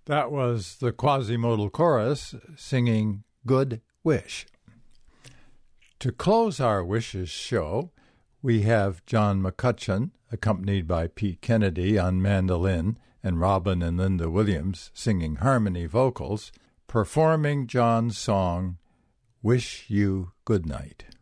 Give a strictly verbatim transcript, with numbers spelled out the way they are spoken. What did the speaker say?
That was the Quasi-Modal Chorus singing Good Wish. To close our Wishes show, we have John McCutcheon, accompanied by Pete Kennedy on mandolin and Robin and Linda Williams singing harmony vocals, performing John's song, Wish You Good Night.